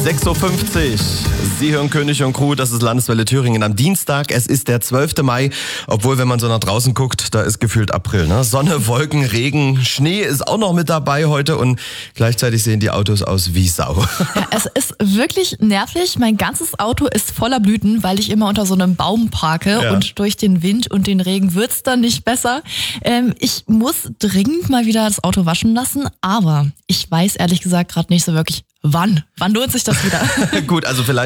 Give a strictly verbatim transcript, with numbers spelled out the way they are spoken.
sechs Uhr fünfzig. Sie hören König und Crew, das ist Landeswelle Thüringen am Dienstag. Es ist der zwölfte Mai, obwohl, wenn man so nach draußen guckt, da ist gefühlt April. Ne? Sonne, Wolken, Regen, Schnee ist auch noch mit dabei heute und gleichzeitig sehen die Autos aus wie Sau. Ja, es ist wirklich nervig. Mein ganzes Auto ist voller Blüten, weil ich immer unter so einem Baum parke Ja. und durch den Wind und den Regen wird's dann nicht besser. Ähm, ich muss dringend mal wieder das Auto waschen lassen, aber ich weiß ehrlich gesagt gerade nicht so wirklich, wann. Wann lohnt sich das wieder? Gut, also vielleicht